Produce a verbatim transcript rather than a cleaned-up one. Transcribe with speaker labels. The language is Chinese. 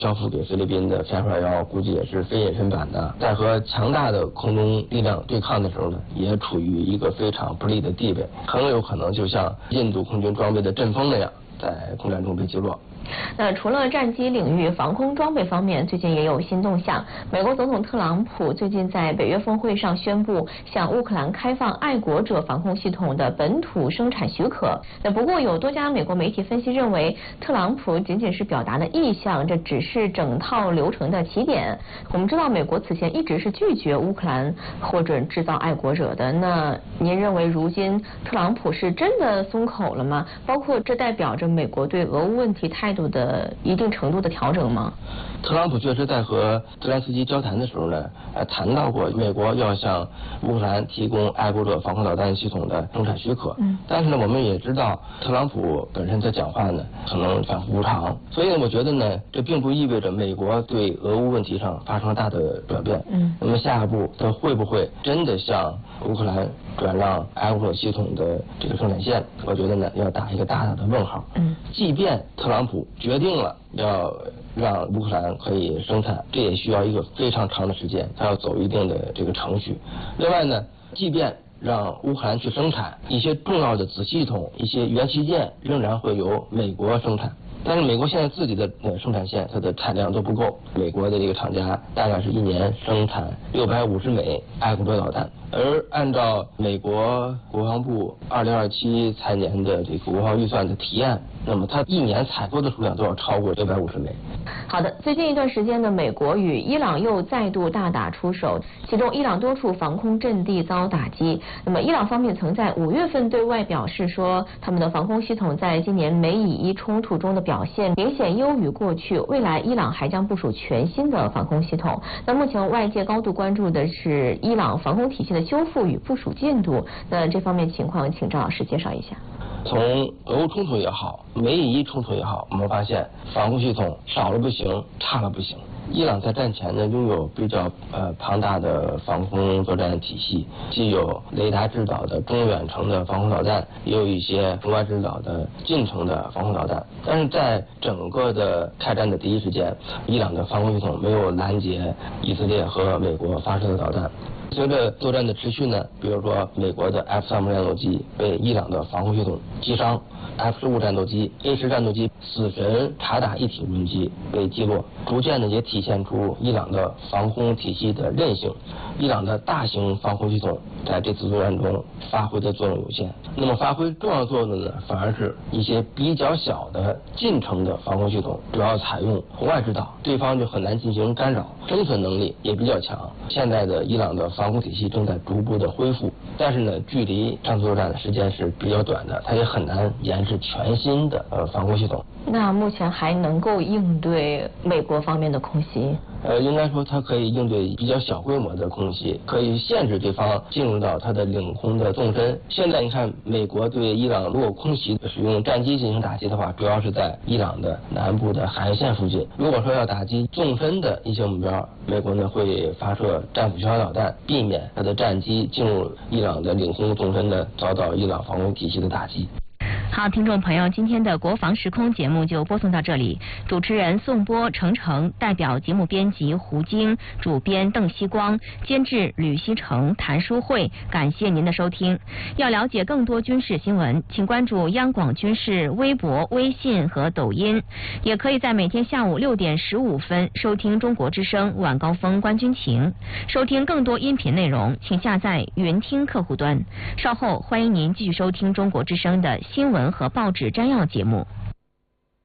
Speaker 1: 交付给菲律宾的偏二幺估计也是非隐身版的，在和强大的空中力量对抗的时候呢，也处于一个非常不利的地位，很有可能就像印度空军装备的阵风那样，在空战中被击落。
Speaker 2: 那除了战机领域，防空装备方面最近也有新动向。美国总统特朗普最近在北约峰会上宣布向乌克兰开放爱国者防空系统的本土生产许可。那不过有多家美国媒体分析认为，特朗普仅仅是表达的意向，这只是整套流程的起点。我们知道美国此前一直是拒绝乌克兰或者制造爱国者的。那您认为如今特朗普是真的松口了吗？包括这代表着美国对俄乌问题态度的一定程度的调整吗？
Speaker 1: 特朗普确实在和泽连斯基交谈的时候呢，呃，谈到过美国要向乌克兰提供爱国者防空导弹系统的生产许可。嗯。但是呢，我们也知道特朗普本身在讲话呢，可能反复无常，所以呢，我觉得呢，这并不意味着美国对俄乌问题上发生了大的转变。嗯。那么下一步，他会不会真的向乌克兰转让爱国者系统的这个生产线？我觉得呢，要打一个大大的问号。嗯。即便特朗普决定了要让乌克兰可以生产，这也需要一个非常长的时间，它要走一定的这个程序。另外呢，即便让乌克兰去生产一些重要的子系统、一些元器件，仍然会由美国生产。但是美国现在自己的呃生产线，它的产量都不够。美国的这个厂家大概是一年生产六百五十枚爱国者导弹，而按照美国国防部二零二七财年的这个国防预算的提案，那么它一年采购的数量都要超过六百五十枚。
Speaker 2: 好的，最近一段时间呢，美国与伊朗又再度大打出手，其中伊朗多处防空阵地遭打击。那么伊朗方面曾在五月份对外表示说，他们的防空系统在今年美以伊冲突中的表现明显优于过去，未来伊朗还将部署全新的防空系统。那目前外界高度关注的是伊朗防空体系的修复与部署进度，那这方面情况请赵老师介绍一下。
Speaker 1: 从俄乌冲突也好，美以伊冲突也好，我们发现防空系统少了不行，差了不行。伊朗在战前呢，拥有比较呃庞大的防空作战体系，既有雷达制导的中远程的防空导弹，也有一些中外制导的近程的防空导弹。但是在整个的开战的第一时间，伊朗的防空系统没有拦截以色列和美国发射的导弹。随着作战的持续呢，比如说美国的 F 三十战斗机被伊朗的防空系统击伤， F 十五战斗机、A 十战斗机、死神察打一体无人机被击落，逐渐的也体现出伊朗的防空体系的韧性。伊朗的大型防空系统在这次作战中发挥的作用有限，那么发挥重要作用的呢，反而是一些比较小的近程的防空系统，主要采用红外制导，对方就很难进行干扰，生存能力也比较强。现在的伊朗的防空体系正在逐步的恢复，但是呢，距离上次作战的时间是比较短的，它也很难研制全新的呃防空系统。
Speaker 2: 那目前还能够应对美国方面的空袭？
Speaker 1: 呃，应该说它可以应对比较小规模的空袭，可以限制对方进入到它的领空的纵深。现在你看，美国对伊朗如果空袭使用战机进行打击的话，主要是在伊朗的南部的海岸线附近。如果说要打击纵深的一些目标，美国呢会发射战斧巡航导弹，避免它的战机进入伊朗的领空纵深呢遭到伊朗防空体系的打击。
Speaker 2: 好，听众朋友，今天的国防时空节目就播送到这里。主持人宋波、程程，代表节目编辑胡晶，主编邓希光，监制吕希成、谭淑慧。感谢您的收听。要了解更多军事新闻，请关注央广军事微博、微信和抖音，也可以在每天下午六点十五分收听中国之声晚高峰观军情。收听更多音频内容，请下载云听客户端。稍后欢迎您继续收听中国之声的新闻和报纸摘要节目。